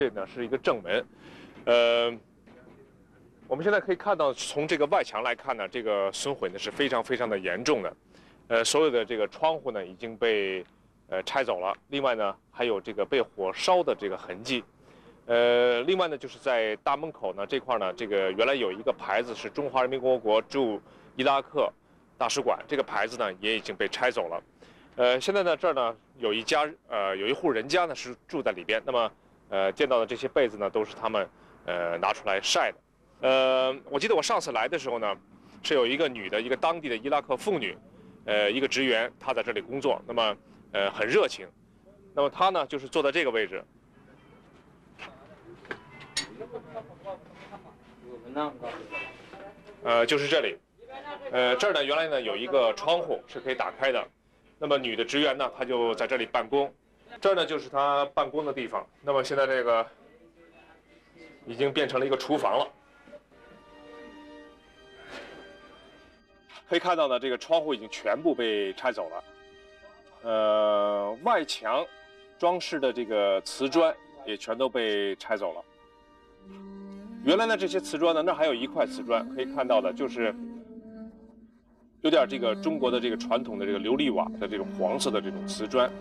这呢是一个正门，我们现在可以看到，从这个外墙来看呢，这个损毁呢是非常的严重的，所有的这个窗户呢已经被拆走了，另外呢还有这个被火烧的这个痕迹，另外呢就是在大门口呢这块呢，这个原来有一个牌子是中华人民共和国驻伊拉克大使馆，这个牌子呢也已经被拆走了，现在呢这儿呢有一户人家呢是住在里边，那么见到的这些被子呢都是他们拿出来晒的。我记得我上次来的时候呢，是有一个女的，一个当地的伊拉克妇女，一个职员，她在这里工作，那么很热情，那么她呢就是坐在这个位置，就是这里，这儿呢原来呢有一个窗户是可以打开的，那么女的职员呢她就在这里办公，这儿呢就是她办公的地方，那么现在这个已经变成了一个厨房了。可以看到呢，这个窗户已经全部被拆走了，外墙装饰的这个瓷砖也全都被拆走了。原来呢，这些瓷砖呢，那还有一块瓷砖，可以看到的就是有点这个中国的这个传统的这个琉璃瓦的这种黄色的这种瓷砖。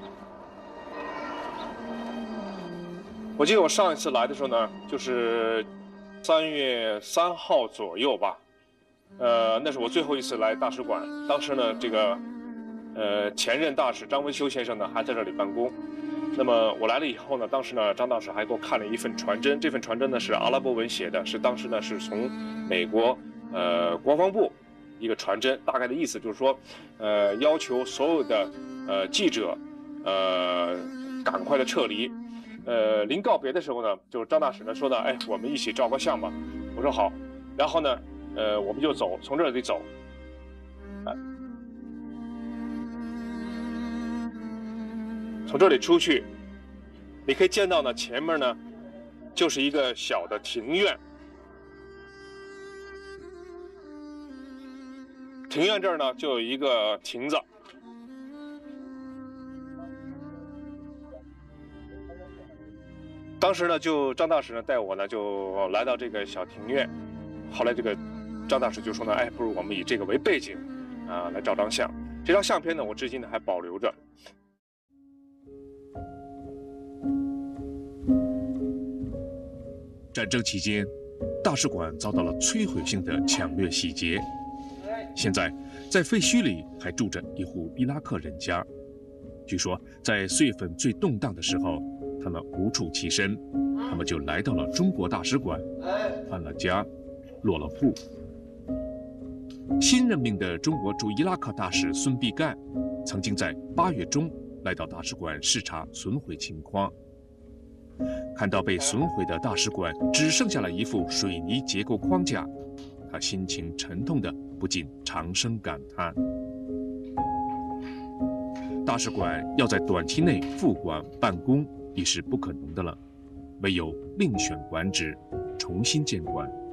我记得我上一次来的时候呢，就是3月3号左右吧。那是我最后一次来大使馆，当时呢，这个前任大使张文修先生呢还在这里办公。那么我来了以后呢，当时呢张大使还给我看了一份传真，这份传真呢是阿拉伯文写的，是当时呢是从美国国防部一个传真，大概的意思就是说，要求所有的记者赶快的撤离。临告别的时候呢，就是张大使呢说的，哎，我们一起照个相吧。我说好，然后呢。我们就走，从这里走。从这里出去，你可以见到呢，前面呢就是一个小的庭院。庭院这儿呢就有一个亭子。当时呢，就张大使呢带我呢就来到这个小庭院，后来这个。张大使就说呢，哎，不如我们以这个为背景，来照张相。这张相片呢，我至今呢还保留着。 战争期间，大使馆遭到了摧毁性的抢掠洗劫。现在，在废墟里还住着一户伊拉克人家。据说，在4月份最动荡的时候，他们无处栖身，他们就来到了中国大使馆，安了家，落了户。新任命的中国驻伊拉克大使孙必干，曾经在8月中来到大使馆视察损毁情况。看到被损毁的大使馆只剩下了一副水泥结构框架，他心情沉痛的不禁长声感叹：大使馆要在短期内复馆办公已是不可能的了，唯有另选馆址，重新建馆。